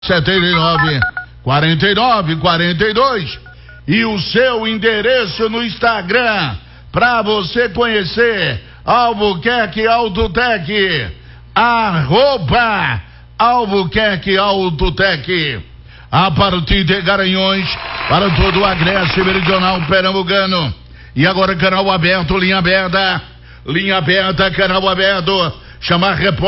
794942 e o seu endereço no Instagram para você conhecer Albuquerque Autotec, @Albuquerque Autotec, a partir de Garanhões para todo o Agreste Meridional Pernambucano. E agora canal aberto, linha aberta, canal aberto, chamar repórter